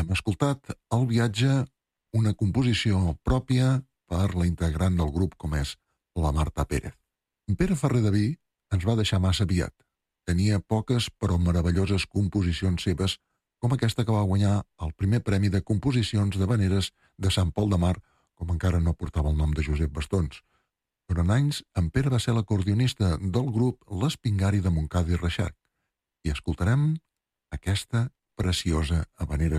Hem escoltat El viatge, una composició pròpia per la integrant del grup com és la Marta Pérez. En Pere Ferrer de Vi ens va deixar massa aviat. Tenia poques però meravelloses composicions seves, com aquesta que va guanyar el primer premi de composicions de veneres de Sant Pol de Mar, com encara no portava el nom de Josep Bastons. Durant anys, en Pere va ser l'acordionista del grup l'Espingari de Montcada i Reixac. I escoltarem aquesta preciosa habanera